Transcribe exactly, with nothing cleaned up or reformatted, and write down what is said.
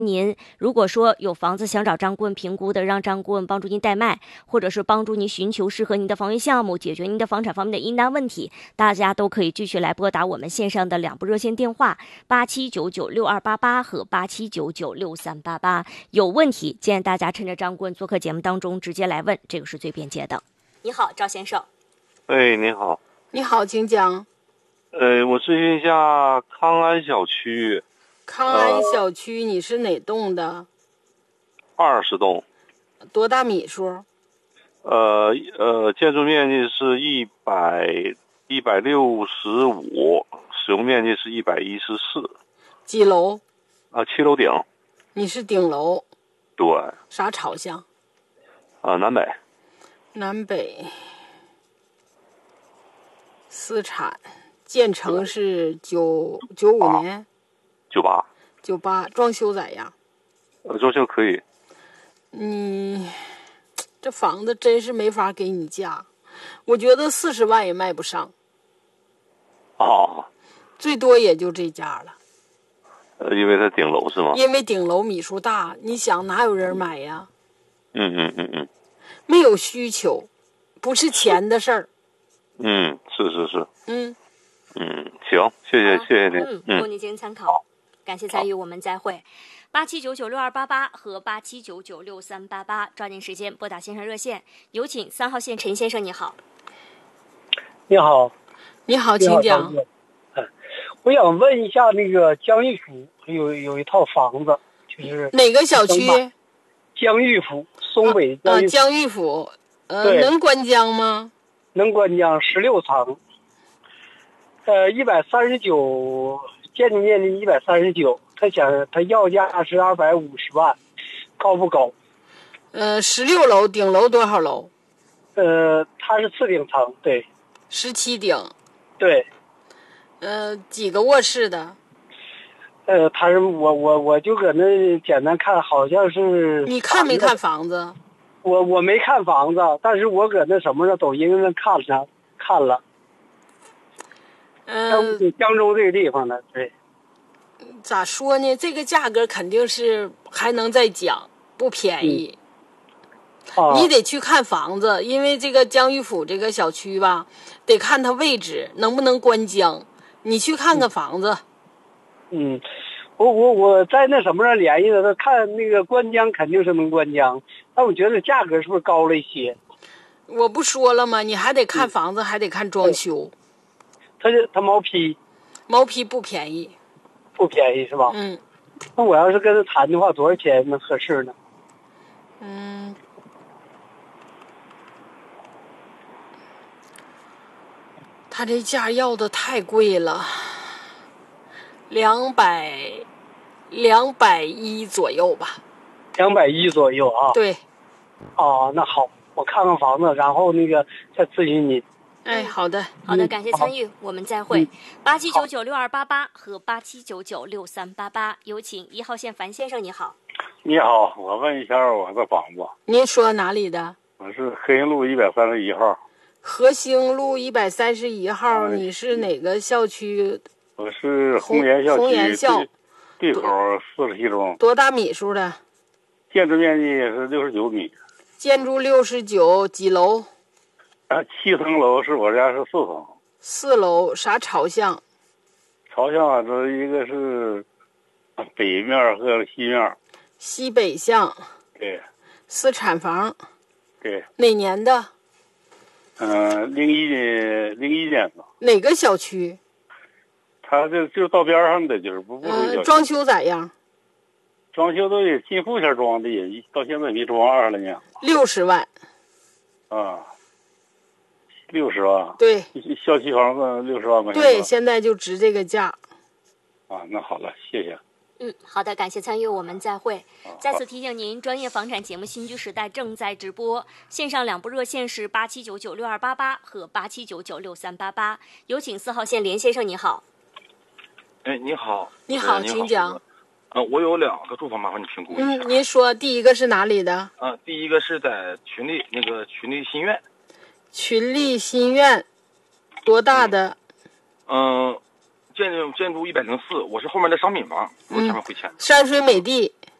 您如果说有房子想找张顾问评估的，让张顾问帮助您代卖，或者是帮助您寻求适合您的房源项目，解决您的房产方面的疑难问题，大家都可以继续来拨打我们线上的两部热线电话八七九九六二八八和八七九九六三八八。有问题建议大家趁着张顾问做客节目当中直接来问，这个是最便捷的。你好，赵先生。 哎，你好。 你好，请讲。 呃，我咨询一下康安小区。 康安小区，你是哪栋的？ 二十栋。 多大米数？ 呃呃，建筑面积是一百一百六十五，使用面积是一百一十四。 几楼？ 啊，七楼顶。 你是顶楼？ 对。 啥朝向？ 啊，南北。 南北。私产，建成是九九五年。 九八。 九八，装修咋样？ 呃，装修可以。 你这房子真是没法给你价，我觉得四十万也卖不上。 哦。 最多也就这价了。 呃，因为它顶楼是吗？ 因为顶楼米数大，你想哪有人买呀？ 嗯嗯嗯嗯。 没有需求，不是钱的事儿。 嗯，是是是。 嗯。 嗯，行，谢谢谢谢您。 嗯，供您进行参考。感谢参与，我们再会。八七九九六二八八和八七九九六三八八，抓紧时间拨打线上热线。有请三号线陈先生，你好。 你好。 你好，请讲。 嗯，我想问一下，那个江玉府有有一套房子，就是哪个小区？ 江玉府，松北江玉府。 啊，江玉府，呃，能关江吗？ 能关江，十六层，呃，一百三十九。建筑面积一百三十九，他想他要价是二百五十万，高不高？ 呃，十六楼，顶楼多少楼？ 呃，它是次顶层，对。 十七顶。 对。 呃，几个卧室的？ 呃，他是我我我就搁那简单看，好像是。 你看没看房子？ 我我没看房子，但是我搁那什么上抖音上看了看了。 嗯， 江州这个地方呢，对， 咋说呢？这个价格肯定是还能再讲，不便宜。 嗯啊、 你得去看房子，因为这个江玉府这个小区吧，得看它位置能不能关江。你去看看房子。 嗯，我我我在那什么上联系的，他看那个关江肯定是能关江，但我觉得价格是不是高了一些？ 我不说了吗？你还得看房子，嗯、还得看装修。 他这他毛坯， 毛坯不便宜， 不便宜是吧？ 嗯。 那我要是跟他谈的话，多少钱能合适呢？ 嗯。他这价要的太贵了，两百，两百一左右吧。 两百一左右啊？ 对。 哦，那好，我看看房子，然后那个再咨询你。 哎，好的， 好的，感谢参与，我们再会。八七九九六二八八和八七九九六三八八，有请一号线樊先生，你好。 你好，我问一下我的房子。 您说哪里的？ 我是和兴路一百三十一号。 和兴路一百三十一号，哎、你是哪个校区？ 我是红岩校区。 红岩校。 对口四十七中。 多大米数的？ 建筑面积是六十九米。 建筑六十九，几楼？ 啊，七层楼是我家是四层。 四楼啥朝向？ 朝向啊，这一个是北面和西面。 西北向。 对。 私产房。 对。 哪年的？ 嗯，零一年，零一年的。 哪个小区？ 它就就道边上的，就是不不是小区。 嗯，装修咋样？ 装修都也进户前装的，也到现在没装二十来年。 六十万。 啊。六十万， 对， 小区房子六十万块钱。 对，现在就值这个价。 啊，那好了，谢谢。 嗯，好的，感谢参与，我们再会。再次提醒您，专业房产节目《新居时代》正在直播，线上两部热线是八七九九六二八八和八七九九六三八八。有请四号线连先生，你好。 哎，你好。 你好， 呃、 请讲。 呃，我有两个住房，麻烦你评估一下。 嗯，您说第一个是哪里的？ 啊、呃，第一个是在群力那个群力新苑。 群力新苑，多大的？ 嗯、呃， 建筑建筑一百零四，我是后面的商品房，不是前面会签。 山水美地，